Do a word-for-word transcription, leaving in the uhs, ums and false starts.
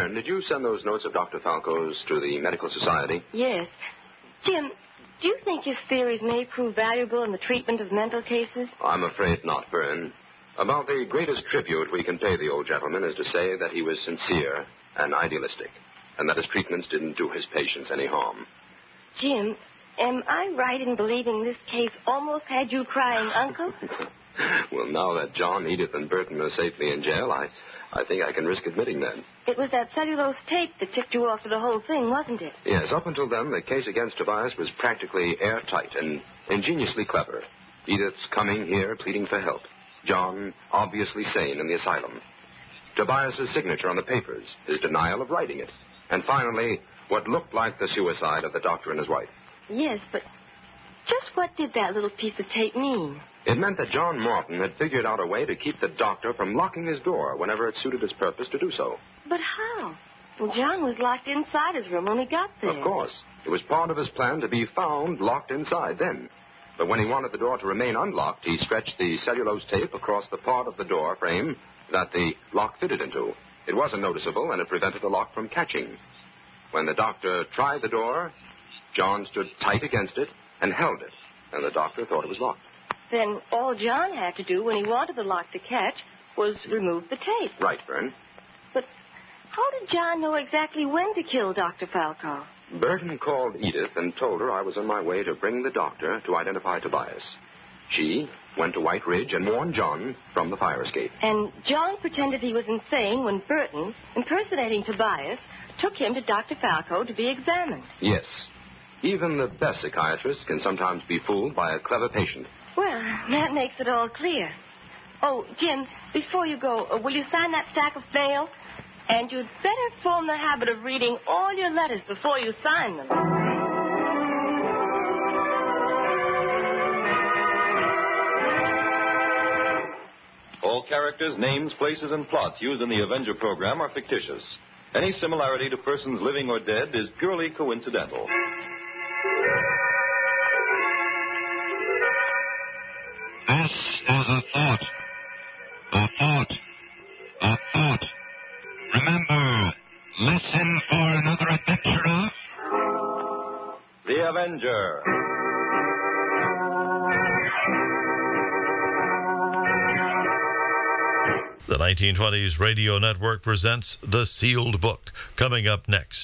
Vern, did you send those notes of Doctor Falco's to the Medical Society? Yes. Jim, do you think his theories may prove valuable in the treatment of mental cases? I'm afraid not, Vern. About the greatest tribute we can pay the old gentleman is to say that he was sincere and idealistic, and that his treatments didn't do his patients any harm. Jim, am I right in believing this case almost had you crying, Uncle? Well, now that John, Edith, and Burton are safely in jail, I, I think I can risk admitting that. It was that cellulose tape that tipped you off to the whole thing, wasn't it? Yes, up until then, the case against Tobias was practically airtight and ingeniously clever. Edith's coming here pleading for help. John, obviously sane in the asylum. Tobias's signature on the papers, his denial of writing it. And finally, what looked like the suicide of the doctor and his wife. Yes, but just what did that little piece of tape mean? It meant that John Morton had figured out a way to keep the doctor from locking his door whenever it suited his purpose to do so. But how? Well, John was locked inside his room when he got there. Of course. It was part of his plan to be found locked inside then. But when he wanted the door to remain unlocked, he stretched the cellulose tape across the part of the door frame that the lock fitted into. It wasn't noticeable, and it prevented the lock from catching. When the doctor tried the door, John stood tight against it and held it, and the doctor thought it was locked. Then all John had to do when he wanted the lock to catch was remove the tape. Right, Vern. But how did John know exactly when to kill Doctor Falco? Burton called Edith and told her I was on my way to bring the doctor to identify Tobias. She went to White Ridge and warned John from the fire escape. And John pretended he was insane when Burton, impersonating Tobias, took him to Doctor Falco to be examined. Yes. Even the best psychiatrists can sometimes be fooled by a clever patient. Well, that makes it all clear. Oh, Jim, before you go, uh, will you sign that stack of mail? And you'd better form the habit of reading all your letters before you sign them. All characters, names, places, and plots used in the Avenger program are fictitious. Any similarity to persons living or dead is purely coincidental. This is a thought. A thought. A thought. Remember, listen for another adventure of... The Avenger. The nineteen twenties Radio Network presents The Sealed Book, coming up next.